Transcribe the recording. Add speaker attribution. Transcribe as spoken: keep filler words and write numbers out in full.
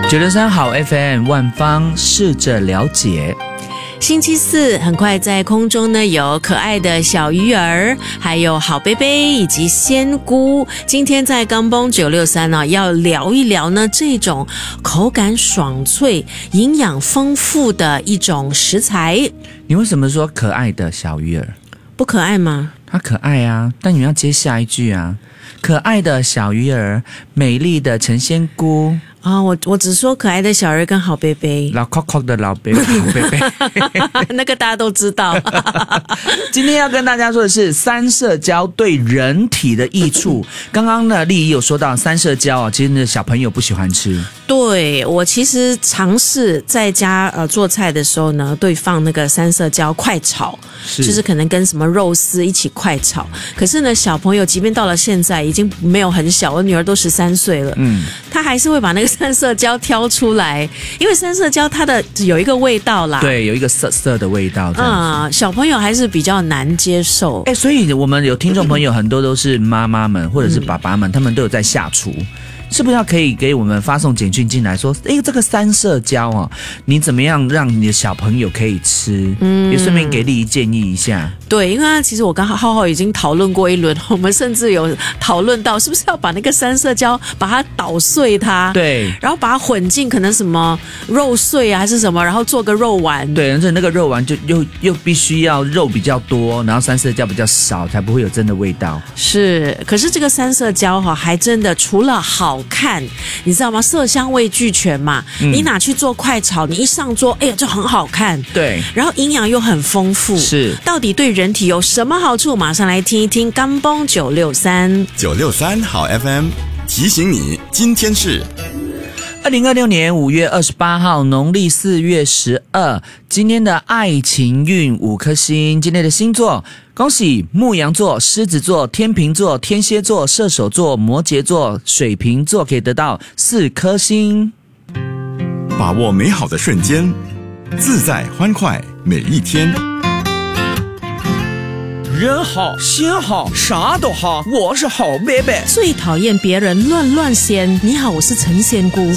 Speaker 1: 九六三好 F M 万方试着了解。
Speaker 2: 星期四很快在空中呢，有可爱的小鱼儿，还有好贝贝以及仙菇。今天在刚蹦九六三呢，要聊一聊呢这种口感爽脆、营养丰富的一种食材。
Speaker 1: 你为什么说可爱的小鱼儿？
Speaker 2: 不可爱吗？
Speaker 1: 它可爱啊，但你要接下一句啊。可爱的小鱼儿，美丽的陈仙菇
Speaker 2: 啊、哦，我我只说可爱的小儿跟好贝贝，
Speaker 1: 老 Coco 的老贝贝，好贝贝，
Speaker 2: 那个大家都知道。
Speaker 1: 今天要跟大家说的是三色椒对人体的益处。刚刚呢，丽仪有说到三色椒啊，其实呢小朋友不喜欢吃。
Speaker 2: 对，我其实尝试在家呃做菜的时候呢，对放那个三色椒快炒，是就是可能跟什么肉丝一起快炒。可是呢，小朋友即便到了现在已经没有很小，我女儿都十三岁了，嗯，她还是会把那个三色椒挑出来，因为三色椒它的有一个味道啦，
Speaker 1: 对，有一个涩涩的味道，
Speaker 2: 啊、嗯，小朋友还是比较难接受。
Speaker 1: 哎，所以我们有听众朋友很多都是妈妈们或者是爸爸们，嗯、他们都有在下厨。是不是要可以给我们发送简讯进来说，诶，这个三色椒哦，你怎么样让你的小朋友可以吃？嗯，也顺便给丽仪建议一下。
Speaker 2: 对，因为其实我跟浩浩已经讨论过一轮，我们甚至有讨论到是不是要把那个三色椒把它捣碎它，
Speaker 1: 对，
Speaker 2: 然后把它混进可能什么肉碎啊还是什么，然后做个肉丸。
Speaker 1: 对，而且那个肉丸就又又必须要肉比较多，然后三色椒比较少，才不会有真的味道。
Speaker 2: 是，可是这个三色椒哈，还真的除了好看，你知道吗？色香味俱全嘛，嗯、你拿去做快炒，你一上桌，哎呀，就很好看。
Speaker 1: 对，
Speaker 2: 然后营养又很丰富。
Speaker 1: 是，
Speaker 2: 到底对人体有什么好处？马上来听一听刚蹦九六三
Speaker 3: 九六三好 F M 提醒你，今天是
Speaker 1: 二零二六年五月二十八号，农历四月十二。今天的爱情运五颗星，今天的星座，恭喜牧羊座、狮子座、天秤座、天蝎座、射手座、摩羯座、水瓶座可以得到四颗星。
Speaker 3: 把握美好的瞬间，自在欢快每一天。
Speaker 4: 人好心好啥都好，我是好贝贝。
Speaker 2: 最讨厌别人乱乱仙。你好，我是陈仙姑。